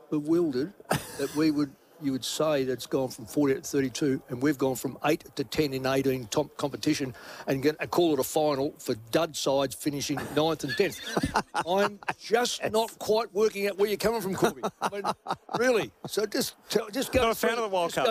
bewildered that you would say that it's gone from 48 to 32, and we've gone from 8 to 10 in 18 top competition and call it a final for dud sides finishing 9th and 10th. I'm just not quite working out where you're coming from, Corby. I mean, really. So just go. Not a fan of the World Cup.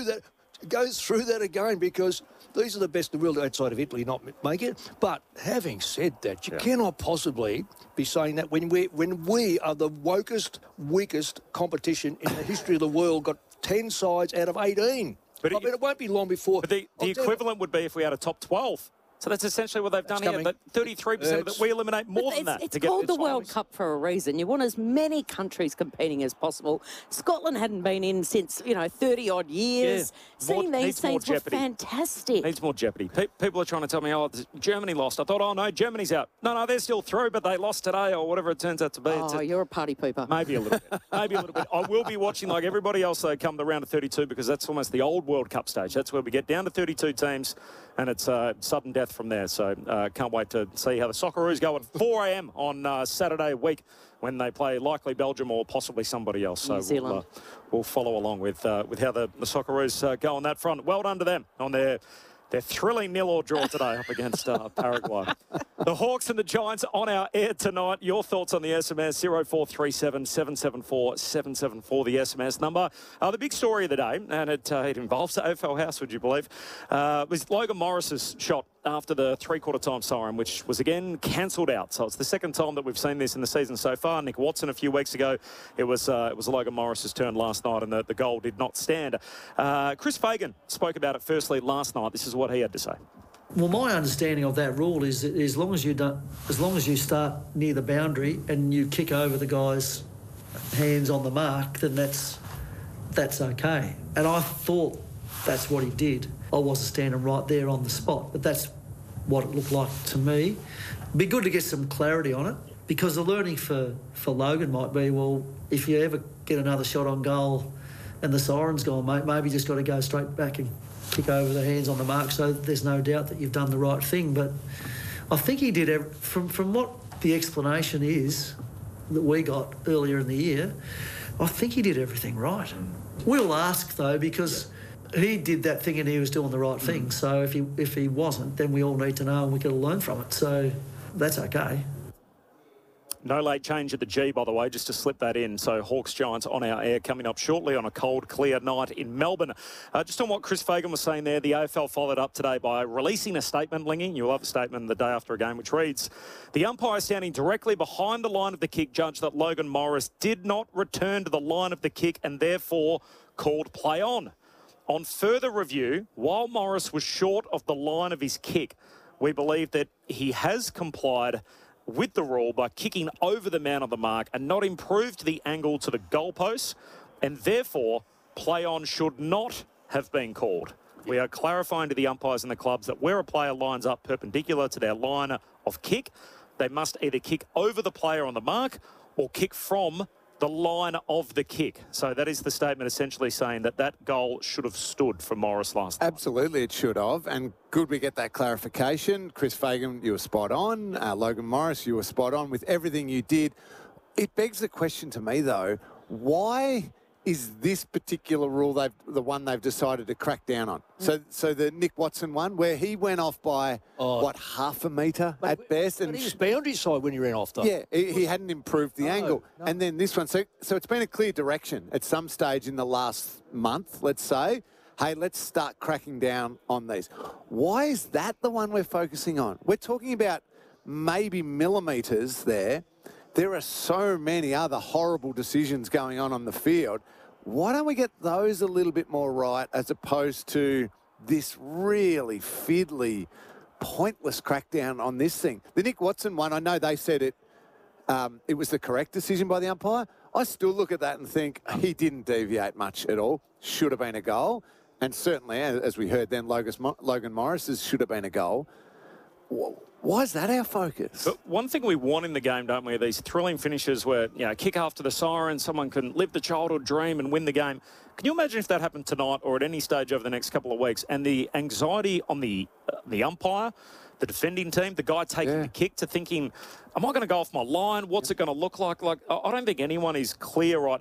Go through that again, because these are the best in the world outside of Italy not make it. But having said that, you cannot possibly be saying that when we are the wokest, weakest competition in the history of the world, got 10 sides out of 18. But it won't be long before. But the equivalent would be if we had a top 12. So that's essentially what they've done here. But 33% of it, we eliminate more than that. It's called the World Cup for a reason. You want as many countries competing as possible. Scotland hadn't been in since, 30-odd years. Seeing these things were fantastic. Needs more jeopardy. People are trying to tell me, Germany lost. I thought, oh, no, Germany's out. No, they're still through, but they lost today or whatever it turns out to be. Oh, you're a party pooper. Maybe a little bit. Maybe a little bit. I will be watching like everybody else, though, come the round of 32, because that's almost the old World Cup stage. That's where we get down to 32 teams, and it's sudden death from there. So can't wait to see how the Socceroos go at 4 a.m. on Saturday week when they play likely Belgium or possibly somebody else. So New Zealand. We'll follow along with how the Socceroos go on that front. Well done to them on their thrilling 0-0 draw today up against Paraguay. The Hawks and the Giants on our air tonight. Your thoughts on the SMS, 0437 774 774, the SMS number. The big story of the day, and it involves the AFL House, would you believe, was Logan Morris's shot after the three-quarter time siren, which was again cancelled out. So it's the second time that we've seen this in the season so far. Nick Watson a few weeks ago. It was Logan Morris's turn last night, and the goal did not stand. Chris Fagan spoke about it firstly last night. This is what he had to say. Well, my understanding of that rule is that as long as you start near the boundary and you kick over the guy's hands on the mark, then that's okay. And I thought that's what he did. I wasn't standing right there on the spot, but that's what it looked like to me. It'd be good to get some clarity on it, because the learning for Logan might be, well, if you ever get another shot on goal and the siren's gone, mate, maybe you just got to go straight back and kick over the hands on the mark, so there's no doubt that you've done the right thing. But I think he did, from what the explanation is that we got earlier in the year, I think he did everything right. We'll ask, though, because he did that thing and he was doing the right thing. So if he wasn't, then we all need to know and we could learn from it. So that's okay. No late change at the G, by the way, just to slip that in. So Hawks Giants on our air coming up shortly on a cold, clear night in Melbourne. Just on what Chris Fagan was saying there, the AFL followed up today by releasing a statement, Lingy. You'll have a statement the day after a game, which reads, the umpire standing directly behind the line of the kick judged that Logan Morris did not return to the line of the kick and therefore called play on. On further review, while Morris was short of the line of his kick, we believe that he has complied with the rule by kicking over the man on the mark and not improved the angle to the goalpost, and therefore play on should not have been called. We are clarifying to the umpires and the clubs that where a player lines up perpendicular to their line of kick, they must either kick over the player on the mark or kick from the line of the kick. So that is the statement essentially saying that goal should have stood for Morris last night. Absolutely, it should have. And good we get that clarification. Chris Fagan, you were spot on. Logan Morris, you were spot on with everything you did. It begs the question to me, though, why is this particular rule the one they've decided to crack down on? So the Nick Watson one, where he went off by, half a metre at best? But he was boundary side when he ran off, though. Yeah, he hadn't improved the angle. No. And then this one, so it's been a clear direction at some stage in the last month, let's say. Hey, let's start cracking down on these. Why is that the one we're focusing on? We're talking about maybe millimetres there. There are so many other horrible decisions going on the field. Why don't we get those a little bit more right as opposed to this really fiddly, pointless crackdown on this thing? The Nick Watson one, I know they said it was the correct decision by the umpire. I still look at that and think he didn't deviate much at all. Should have been a goal. And certainly, as we heard then, Logan Morris's should have been a goal. Why is that our focus? But one thing we want in the game, don't we, are these thrilling finishes where, kick after the siren, someone can live the childhood dream and win the game. Can you imagine if that happened tonight or at any stage over the next couple of weeks, and the anxiety on the umpire, the defending team, the guy taking the kick, to thinking, am I going to go off my line? What's it going to look like? I don't think anyone is clear right